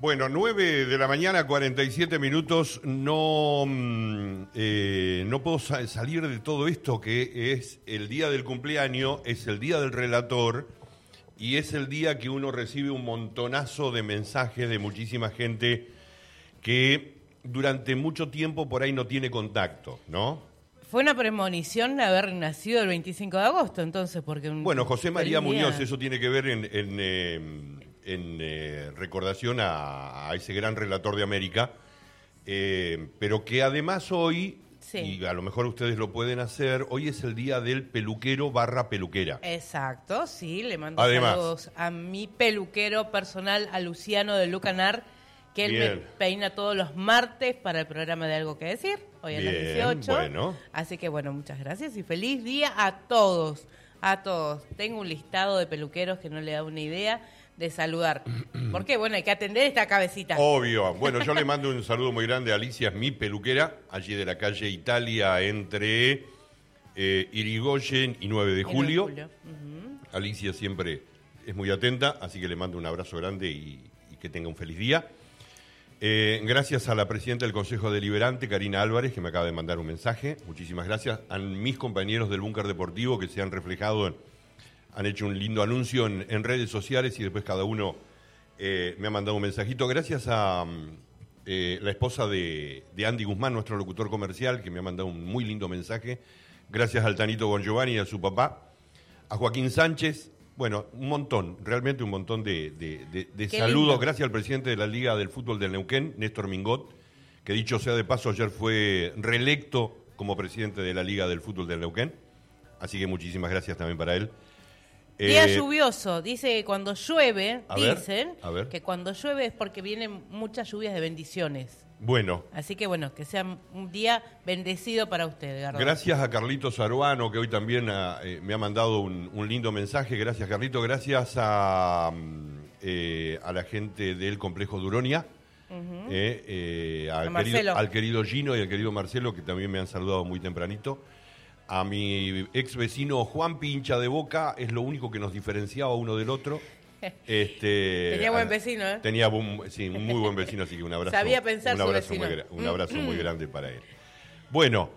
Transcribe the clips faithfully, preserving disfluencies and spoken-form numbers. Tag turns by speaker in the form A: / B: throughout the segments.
A: Bueno, nueve de la mañana, cuarenta y siete minutos. No, eh, no puedo sa- salir de todo esto que es el día del cumpleaños, es el día del relator y es el día que uno recibe un montonazo de mensajes de muchísima gente que durante mucho tiempo por ahí no tiene contacto, ¿no?
B: Fue una premonición haber nacido el veinticinco de agosto, entonces, porque... Un,
A: bueno, José María
B: feliz día.
A: Muñoz, eso tiene que ver en... en eh, en eh, recordación a, a ese gran relator de América, eh, pero que además hoy, sí. y a lo mejor ustedes lo pueden hacer, hoy es el día del peluquero barra peluquera.
B: Exacto, sí, le mando
A: además,
B: saludos a mi peluquero personal, a Luciano de Lucanar, que él Bien. me peina todos los martes para el programa de Algo que Decir, hoy a las dieciocho.
A: Bueno.
B: Así que bueno, muchas gracias y feliz día a todos, a todos. Tengo un listado de peluqueros que no le da una idea de saludar. Porque, bueno, hay que atender esta cabecita.
A: Obvio. Bueno, yo le mando un saludo muy grande a Alicia, mi peluquera, allí de la calle Italia, entre eh, Irigoyen y nueve de julio.
B: nueve de julio. Uh-huh.
A: Alicia siempre es muy atenta, así que le mando un abrazo grande y, y que tenga un feliz día. Eh, gracias a la presidenta del Consejo Deliberante, Karina Álvarez, que me acaba de mandar un mensaje. Muchísimas gracias. A mis compañeros del Búnker Deportivo que se han reflejado en... han hecho un lindo anuncio en, en redes sociales y después cada uno eh, me ha mandado un mensajito. Gracias a eh, la esposa de, de Andy Guzmán, nuestro locutor comercial, que me ha mandado un muy lindo mensaje. Gracias al Tanito Bongiovanni y a su papá. A Joaquín Sánchez. Bueno, un montón, realmente un montón de, de, de, de saludos. Lindo. Gracias al presidente de la Liga del Fútbol del Neuquén, Néstor Mingot, que dicho sea de paso, ayer fue reelecto como presidente de la Liga del Fútbol del Neuquén. Así que muchísimas gracias también para él.
B: Día
A: Eh,
B: lluvioso, dice que cuando llueve,
A: a ver,
B: dicen
A: a ver.
B: que cuando llueve es porque vienen muchas lluvias de bendiciones.
A: Bueno.
B: Así que bueno, que sea un día bendecido para usted, Gardo.
A: Gracias a Carlitos Aruano, que hoy también a, eh, me ha mandado un, un lindo mensaje. Gracias, Carlito. Gracias a, eh, a la gente del Complejo Duronia. Uh-huh. eh, eh, al, querido, al querido Gino y al querido Marcelo, que también me han saludado muy tempranito. A mi ex vecino Juan Pincha de Boca, es lo único que nos diferenciaba uno del otro. Este,
B: tenía buen vecino, ¿eh?
A: Tenía un, sí, un muy buen vecino, así que un abrazo.
B: Sabía pensar
A: un
B: su
A: abrazo
B: vecino.
A: Muy, un abrazo muy grande para él. Bueno,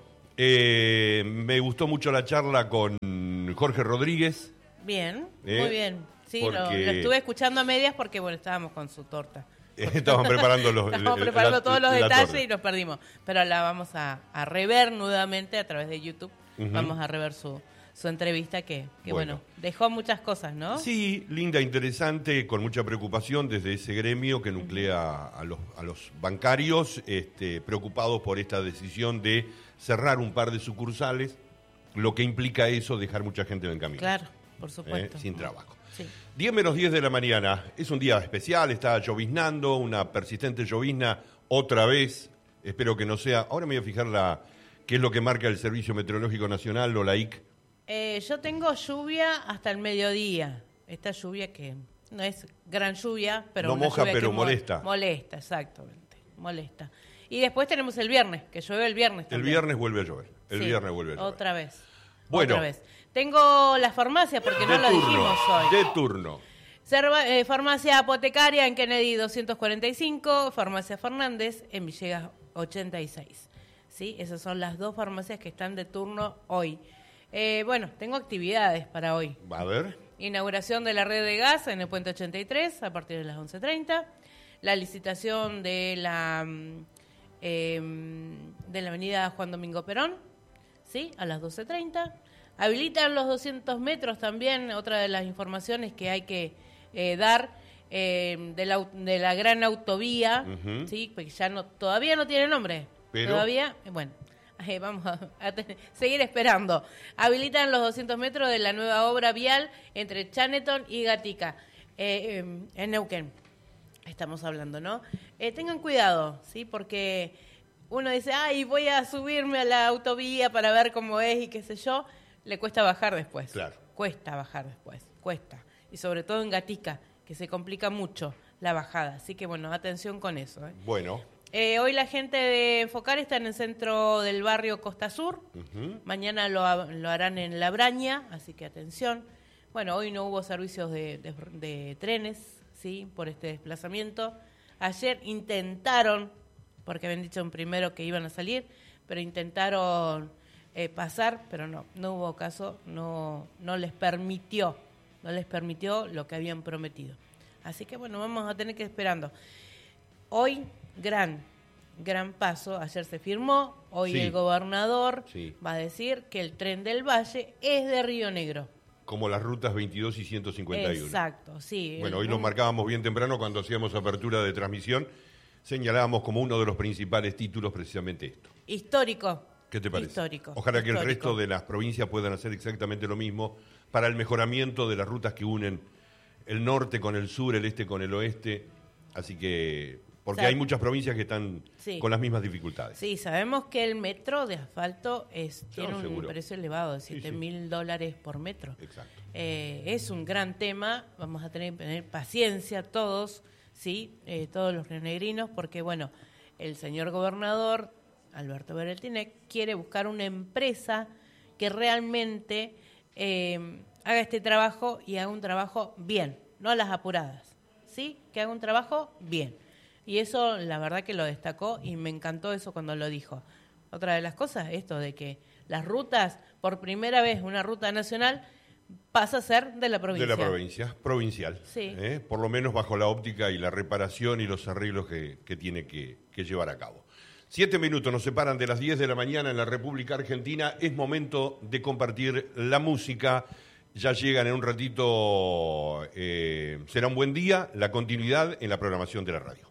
A: eh, me gustó mucho la charla con Jorge Rodríguez.
B: Bien,
A: ¿eh?
B: muy bien. Sí,
A: porque...
B: lo, lo estuve escuchando a medias porque, bueno, estábamos con su torta.
A: Estaban preparando los
B: Estábamos preparando
A: la,
B: todos los
A: la
B: detalles
A: torta.
B: y nos perdimos. Pero la vamos a, a rever nuevamente a través de YouTube. Uh-huh. Vamos a rever su, su entrevista que, que bueno. bueno, dejó muchas cosas, ¿no?
A: Sí, linda, interesante, con mucha preocupación desde ese gremio que nuclea a los, a los bancarios, este, preocupados por esta decisión de cerrar un par de sucursales, lo que implica eso, dejar mucha gente en el camino.
B: Claro, por supuesto.
A: ¿Eh? Sin trabajo.
B: Sí.
A: diez menos diez de la mañana, es un día especial, está lloviznando, una persistente llovizna otra vez, espero que no sea, ahora me voy a fijar la, qué es lo que marca el Servicio Meteorológico Nacional o la I C.
B: Eh, yo tengo lluvia hasta el mediodía, esta lluvia que no es gran lluvia, pero
A: no
B: una
A: moja,
B: lluvia
A: pero
B: que
A: molesta.
B: Molesta, exactamente, molesta. Y después tenemos el viernes, que llueve el viernes también.
A: El viernes vuelve a llover, el
B: sí,
A: viernes vuelve a llover.
B: Otra vez.
A: Bueno.
B: Otra vez. Tengo la farmacia, porque no lo dijimos hoy.
A: De turno.
B: Serva, eh, farmacia Apotecaria en Kennedy doscientos cuarenta y cinco, Farmacia Fernández en Villegas ochenta y seis. ¿Sí? Esas son las dos farmacias que están de turno hoy. Eh, bueno, tengo actividades para hoy.
A: A ver.
B: Inauguración de la red de gas en el Puente ochenta y tres a partir de las once treinta. La licitación de la, eh, de la avenida Juan Domingo Perón, ¿sí? A las doce treinta. Habilitan los doscientos metros también, otra de las informaciones que hay que eh, dar eh, de, la, de la gran autovía, uh-huh. ¿sí? Porque ya no, todavía no tiene nombre.
A: Pero...
B: Todavía, bueno, eh, vamos a, a ten, seguir esperando. Habilitan los doscientos metros de la nueva obra vial entre Chaneton y Gatica, eh, eh, en Neuquén. Estamos hablando, ¿no? Eh, tengan cuidado, ¿sí? Porque uno dice, ay, voy a subirme a la autovía para ver cómo es y qué sé yo. Le cuesta bajar después.
A: Claro.
B: Cuesta bajar después, cuesta. Y sobre todo en Gatica, que se complica mucho la bajada. Así que, bueno, atención con eso. ¿eh?
A: Bueno.
B: Eh, hoy la gente de Enfocar está en el centro del barrio Costa Sur. Uh-huh. Mañana lo, lo harán en La Braña, así que atención. Bueno, hoy no hubo servicios de, de, de trenes, ¿sí? Por este desplazamiento. Ayer intentaron, porque habían dicho en primero que iban a salir, pero intentaron eh, pasar, pero no, no hubo caso, no, no les permitió, no les permitió lo que habían prometido. Así que bueno, vamos a tener que ir esperando. Hoy, gran, gran paso, ayer se firmó, hoy sí. El gobernador sí. va a decir que el Tren del Valle es de Río Negro.
A: Como las rutas veintidós y ciento cincuenta y uno.
B: Exacto, sí.
A: Bueno, hoy lo marcábamos bien temprano cuando hacíamos apertura de transmisión, señalábamos como uno de los principales títulos precisamente esto.
B: Histórico.
A: ¿Qué te parece?
B: Histórico.
A: Ojalá que
B: histórico.
A: el resto de las provincias puedan hacer exactamente lo mismo para el mejoramiento de las rutas que unen el norte con el sur, el este con el oeste, así que, porque hay muchas provincias que están sí. con las mismas dificultades.
B: Sí, sabemos que el metro de asfalto es,
A: no,
B: tiene un
A: seguro.
B: precio elevado de siete mil sí, sí. dólares por metro.
A: Exacto.
B: Eh, es un gran tema, vamos a tener que tener paciencia todos, sí, eh, todos los rionegrinos, porque bueno, el señor gobernador, Alberto Berretinec, quiere buscar una empresa que realmente eh, haga este trabajo y haga un trabajo bien, no a las apuradas, ¿sí? Que haga un trabajo bien. Y eso, la verdad que lo destacó y me encantó eso cuando lo dijo. Otra de las cosas, esto de que las rutas, por primera vez una ruta nacional, pasa a ser de la provincia.
A: De la provincia, provincial.
B: Sí.
A: ¿eh? Por lo menos bajo la óptica y la reparación y los arreglos que, que tiene que, que llevar a cabo. Siete minutos nos separan de las diez de la mañana en la República Argentina. Es momento de compartir la música. Ya llegan en un ratito, eh, será un buen día, la continuidad en la programación de la radio.